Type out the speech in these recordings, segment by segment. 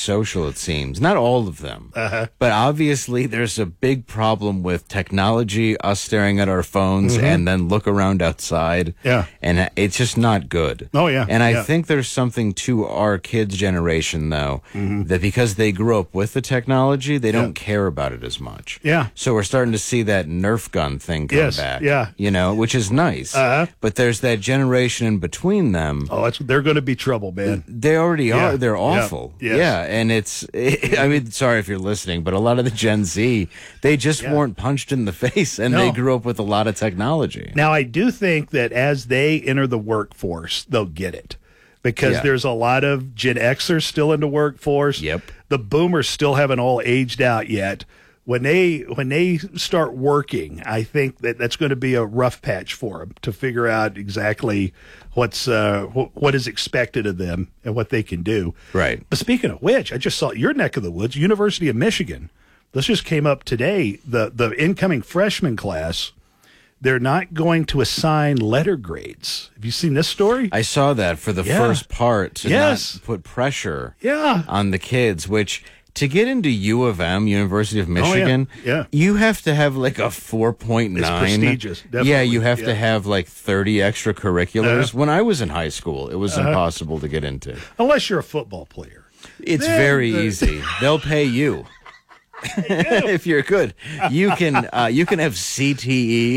social, it seems. Not all of them. But obviously there's a big problem with technology, us staring at our phones, and then look around outside. Yeah. And it's just not good. Oh, yeah. And I think there's something to our kids' generation, though, that because they grew up with the technology, they don't care about it as much. Yeah. So we're starting to see that Nerf gun thing come back. Yeah. You know, which is nice. But there's that generation in between them. Oh, they're going to be trouble, man. They already are. They're awful. Yes. Yeah, and I mean, sorry if you're listening, but a lot of the Gen Z, they just weren't punched in the face, and they grew up with a lot of technology. Now, I do think that as they enter the workforce, they'll get it. Because there's a lot of Gen Xers still in the workforce. Yep. The boomers still haven't all aged out yet. When they start working, I think that's going to be a rough patch for them to figure out exactly what is expected of them and what they can do. Right. But speaking of which, I just saw your neck of the woods, University of Michigan. This just came up today. The incoming freshman class, they're not going to assign letter grades. Have you seen this story? I saw that for the first part to not put pressure on the kids, which to get into U of M, University of Michigan, you have to have like a 4.9. It's prestigious. Definitely. Yeah, you have to have like 30 extracurriculars. When I was in high school, it was impossible to get into. Unless you're a football player. It's very easy. They'll pay you. If you're good, you can have CTE.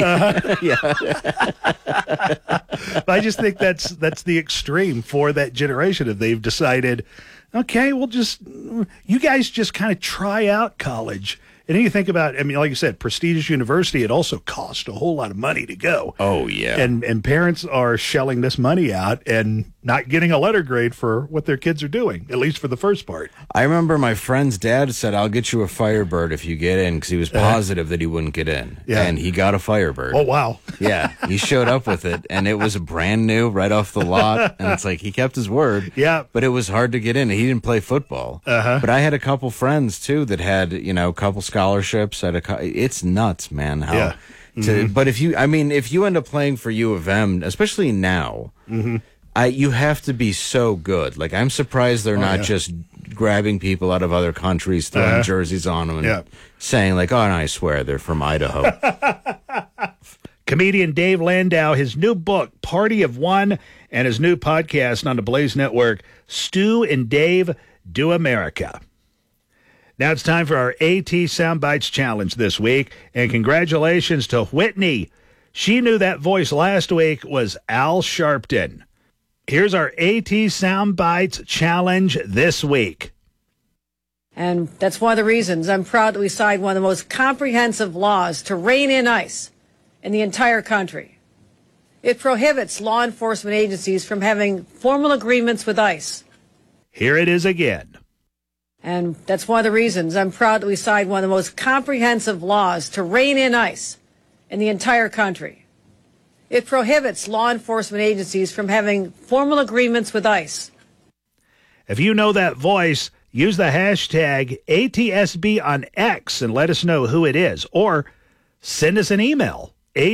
I just think that's the extreme for that generation. If they've decided, okay, you guys just kind of try out college. And then you think about, I mean, like you said, prestigious university, it also costs a whole lot of money to go. Oh, yeah. And parents are shelling this money out and not getting a letter grade for what their kids are doing, at least for the first part. I remember my friend's dad said, I'll get you a Firebird if you get in, because he was positive that he wouldn't get in. Yeah. And he got a Firebird. Oh, wow. Yeah, he showed up with it, and it was brand new right off the lot. And it's like, he kept his word. Yeah. But it was hard to get in. He didn't play football. But I had a couple friends, too, that had, a couple scholarships. It's nuts, man. But if you end up playing for U of M, especially now, you have to be so good. Like, I'm surprised they're not just grabbing people out of other countries, throwing jerseys on them, and saying like, "Oh, no, I swear they're from Idaho." Comedian Dave Landau, his new book, Party of One, and his new podcast on the Blaze Network, Stu and Dave Do America. Now it's time for our AT Soundbites Challenge this week, and congratulations to Whitney. She knew that voice last week was Al Sharpton. Here's our AT Soundbites Challenge this week. And that's one of the reasons I'm proud that we signed one of the most comprehensive laws to rein in ICE in the entire country. It prohibits law enforcement agencies from having formal agreements with ICE. Here it is again. And that's one of the reasons I'm proud that we signed one of the most comprehensive laws to rein in ICE in the entire country. It prohibits law enforcement agencies from having formal agreements with ICE. If you know that voice, use the hashtag ATSB on X and let us know who it is. Or send us an email,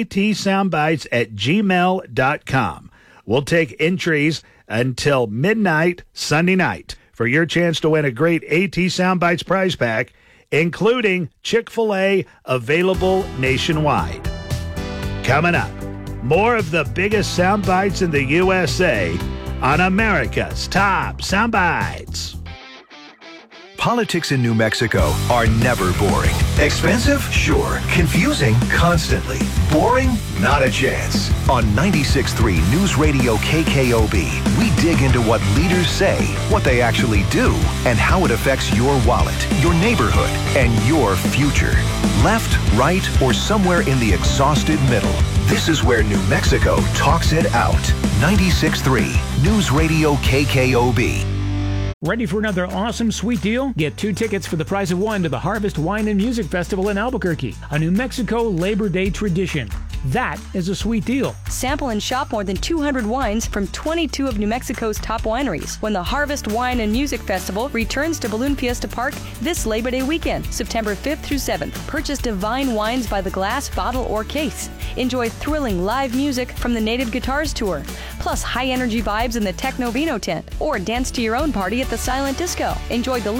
atsoundbites@gmail.com. We'll take entries until midnight Sunday night for your chance to win a great AT Soundbites prize pack, including Chick-fil-A, available nationwide. Coming up, more of the biggest soundbites in the USA on America's Top Soundbites. Politics in New Mexico are never boring. Expensive? Sure. Confusing? Constantly. Boring? Not a chance. On 96.3 News Radio KKOB, we dig into what leaders say, what they actually do, and how it affects your wallet, your neighborhood, and your future. Left, right, or somewhere in the exhausted middle. This is where New Mexico talks it out. 96.3 News Radio KKOB. Ready for another awesome sweet deal? Get 2 tickets for the price of 1 to the Harvest Wine and Music Festival in Albuquerque, a New Mexico Labor Day tradition. That is a sweet deal. Sample and shop more than 200 wines from 22 of New Mexico's top wineries when the Harvest Wine and Music Festival returns to Balloon Fiesta Park this Labor Day weekend, September 5th through 7th. Purchase divine wines by the glass, bottle, or case. Enjoy thrilling live music from the Native Guitars Tour, plus high-energy vibes in the Techno Vino tent, or dance to your own party at the Silent Disco. Enjoy